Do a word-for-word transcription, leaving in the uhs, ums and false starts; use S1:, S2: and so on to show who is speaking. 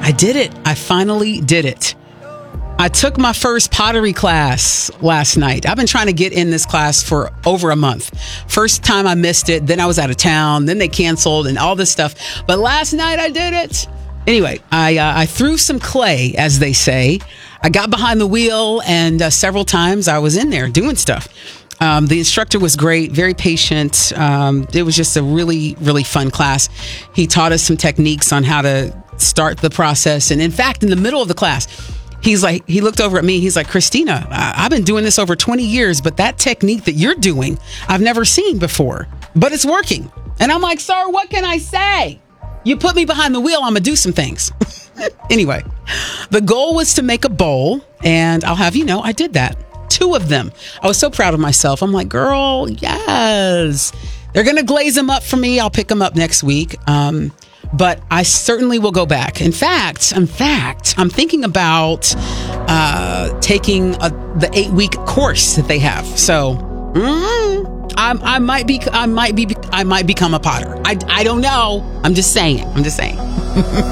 S1: I did it. I finally did it. I took my first pottery class last night. I've been trying to get in this class for over a month. First time I missed it. Then I was out of town. Then they canceled and all this stuff. But last night I did it. Anyway, I uh, I threw some clay, as they say. I got behind the wheel, and uh, several times I was in there doing stuff. Um, the instructor was great, very patient. Um, it was just a really, really fun class. He taught us some techniques on how to start the process. And in fact, in the middle of the class, he's like, he looked over at me. He's like, Christina, I- I've been doing this over twenty years, but that technique that you're doing, I've never seen before, but it's working. And I'm like, sir, what can I say? You put me behind the wheel, I'm going to do some things. Anyway, the goal was to make a bowl, and I'll have you know, I did that. Two of them. I was so proud of myself. I'm like, girl, yes. They're going to glaze them up for me. I'll pick them up next week. Um, but I certainly will go back. In fact, in fact, I'm thinking about uh, taking a, the eight-week course that they have. So mm, I, I might be, I might be, I might become a potter. I, I don't know. I'm just saying. I'm just saying.